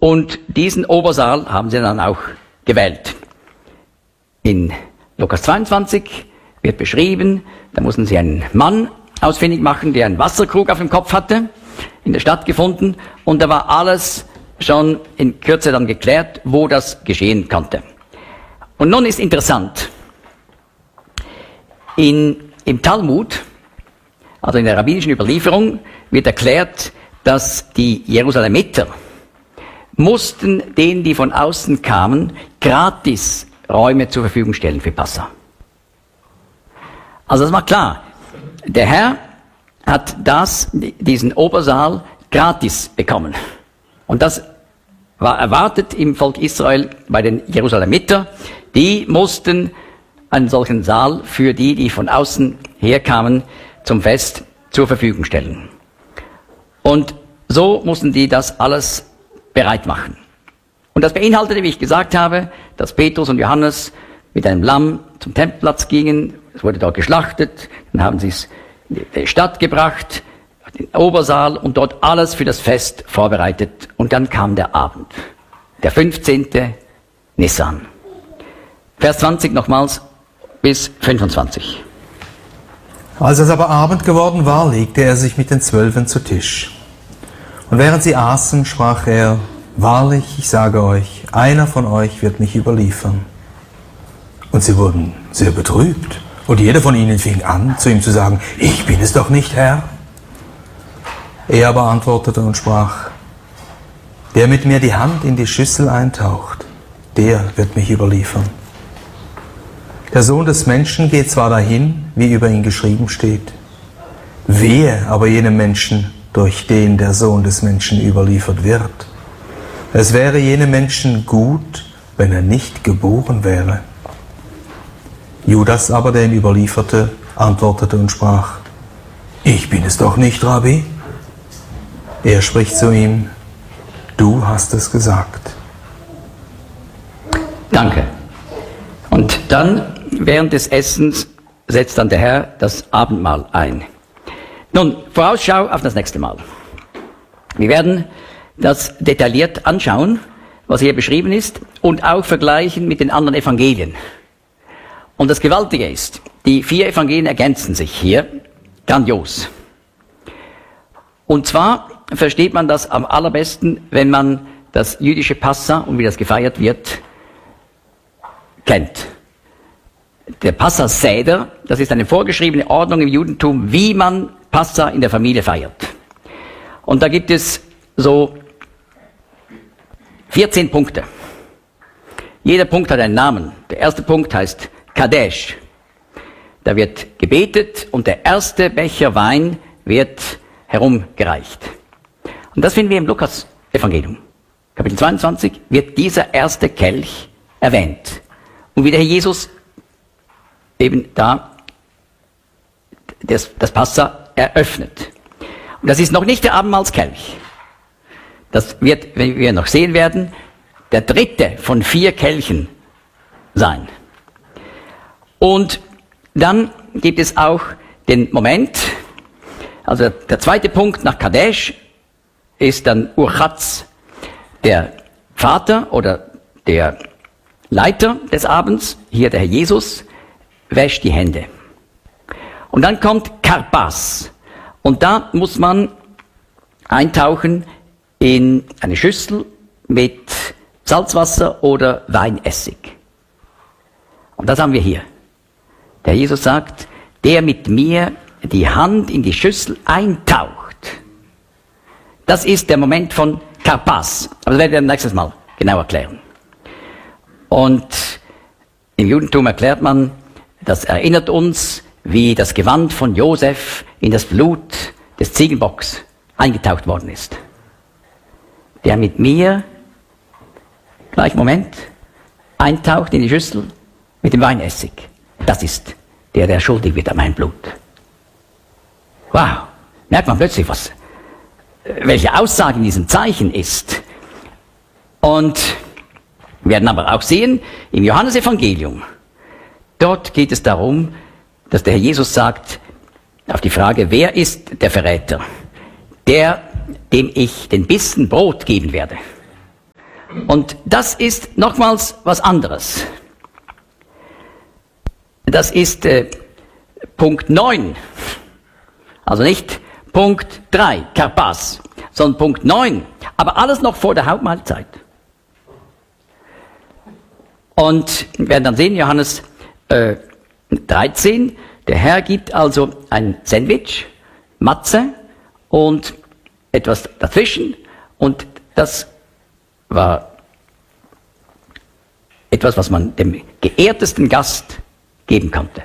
Und diesen Obersaal haben sie dann auch gewählt. In Lukas 22 wird beschrieben, da mussten sie einen Mann ausfindig machen, der einen Wasserkrug auf dem Kopf hatte, in der Stadt gefunden, und da war alles schon in Kürze dann geklärt, wo das geschehen konnte. Und nun ist interessant, im Talmud, also in der rabbinischen Überlieferung, wird erklärt, dass die Jerusalemiter mussten denen, die von außen kamen, gratis Räume zur Verfügung stellen für Passa. Also das war klar. Der Herr hat diesen Obersaal gratis bekommen. Und das war erwartet im Volk Israel bei den Jerusalemiter. Die mussten einen solchen Saal für die, die von außen herkamen, zum Fest zur Verfügung stellen. Und so mussten die das alles bereit machen. Und das beinhaltete, wie ich gesagt habe, dass Petrus und Johannes mit einem Lamm zum Tempelplatz gingen. Es wurde dort geschlachtet. Dann haben sie es in die Stadt gebracht, den Obersaal, und dort alles für das Fest vorbereitet. Und dann kam der Abend, der 15. Nissan. Vers 20 nochmals bis 25. Als es aber Abend geworden war, legte er sich mit den 12 zu Tisch. Und während sie aßen, sprach er: Wahrlich, ich sage euch, einer von euch wird mich überliefern. Und sie wurden sehr betrübt. Und jeder von ihnen fing an, zu ihm zu sagen: Ich bin es doch nicht, Herr. Er aber antwortete und sprach: Wer mit mir die Hand in die Schüssel eintaucht, der wird mich überliefern. Der Sohn des Menschen geht zwar dahin, wie über ihn geschrieben steht. Wehe aber jenem Menschen, durch den der Sohn des Menschen überliefert wird. Es wäre jenem Menschen gut, wenn er nicht geboren wäre. Judas aber, der ihn überlieferte, antwortete und sprach: Ich bin es doch nicht, Rabbi. Er spricht zu ihm: Du hast es gesagt. Danke. Und dann, während des Essens, setzt dann der Herr das Abendmahl ein. Nun, Vorausschau auf das nächste Mal. Wir werden das detailliert anschauen, was hier beschrieben ist, und auch vergleichen mit den anderen Evangelien. Und das Gewaltige ist, die 4 Evangelien ergänzen sich hier grandios. Und zwar versteht man das am allerbesten, wenn man das jüdische Passa und wie das gefeiert wird, kennt. Der Passa-Seder, das ist eine vorgeschriebene Ordnung im Judentum, wie man Passa in der Familie feiert. Und da gibt es so 14 Punkte. Jeder Punkt hat einen Namen. Der erste Punkt heißt Kadesh. Da wird gebetet und der erste Becher Wein wird herumgereicht. Und das finden wir im Lukas-Evangelium. Kapitel 22 wird dieser erste Kelch erwähnt. Und wie der Herr Jesus eben da das Passa eröffnet. Und das ist noch nicht der Abendmahlskelch. Das wird, wie wir noch sehen werden, der dritte von 4 Kelchen sein. Und dann gibt es auch den Moment, also der zweite Punkt nach Kadesh ist dann Urchatz. Der Vater oder der Leiter des Abends, hier der Herr Jesus, wäscht die Hände. Und dann kommt Karpas. Und da muss man eintauchen in eine Schüssel mit Salzwasser oder Weinessig. Und das haben wir hier. Der Jesus sagt, der mit mir die Hand in die Schüssel eintaucht. Das ist der Moment von Karpas. Aber das werden wir nächstes Mal genau erklären. Und im Judentum erklärt man, das erinnert uns, wie das Gewand von Josef in das Blut des Ziegenbocks eingetaucht worden ist. Der mit mir, gleich Moment, eintaucht in die Schüssel mit dem Weinessig. Das ist der schuldig wird an meinem Blut. Wow, merkt man plötzlich, welche Aussage in diesem Zeichen ist. Und wir werden aber auch sehen, im Johannesevangelium, dort geht es darum, dass der Herr Jesus sagt, auf die Frage, wer ist der Verräter? Der, dem ich den Bissen Brot geben werde. Und das ist nochmals was anderes. Das ist Punkt 9. Also nicht Punkt 3, Karpas, sondern Punkt 9. Aber alles noch vor der Hauptmahlzeit. Und wir werden dann sehen, Johannes 13, der Herr gibt also ein Sandwich, Matze und etwas dazwischen. Und das war etwas, was man dem geehrtesten Gast geben konnte.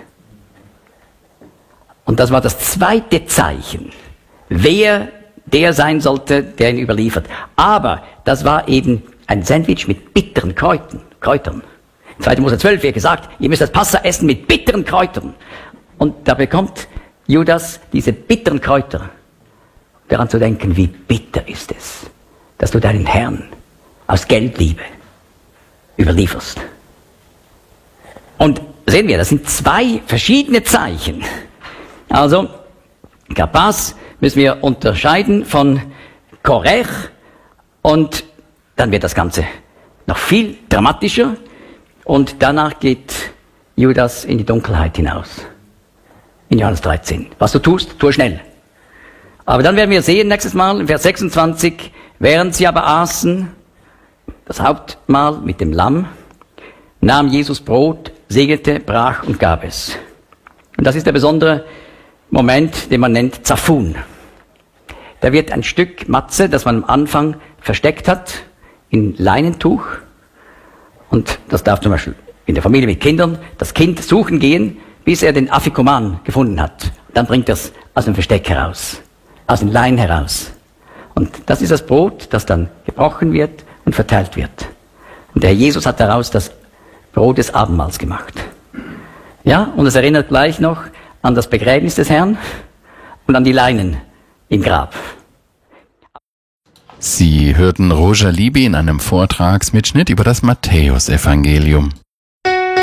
Und das war das zweite Zeichen, wer der sein sollte, der ihn überliefert. Aber das war eben ein Sandwich mit bitteren Kräutern. 2. Mose 12 wird gesagt, ihr müsst das Passa essen mit bitteren Kräutern. Und da bekommt Judas diese bitteren Kräuter, daran zu denken, wie bitter ist es, dass du deinen Herrn aus Geldliebe überlieferst. Und sehen wir, das sind 2 verschiedene Zeichen. Also, Karpas müssen wir unterscheiden von Korech, und dann wird das Ganze noch viel dramatischer, und danach geht Judas in die Dunkelheit hinaus. In Johannes 13. Was du tust, tue schnell. Aber dann werden wir sehen, nächstes Mal, in Vers 26, während sie aber aßen, das Hauptmahl mit dem Lamm, nahm Jesus Brot, segnete, brach und gab es. Und das ist der besondere Moment, den man nennt Zafun. Da wird ein Stück Matze, das man am Anfang versteckt hat, in Leinentuch. Und das darf zum Beispiel in der Familie mit Kindern das Kind suchen gehen, bis er den Afikoman gefunden hat. Dann bringt er es aus dem Versteck heraus, aus dem Lein heraus. Und das ist das Brot, das dann gebrochen wird und verteilt wird. Und der Herr Jesus hat daraus das Brot des Abendmahls gemacht. Ja, und es erinnert gleich noch an das Begräbnis des Herrn und an die Leinen im Grab. Sie hörten Roger Libby in einem Vortragsmitschnitt über das Matthäusevangelium.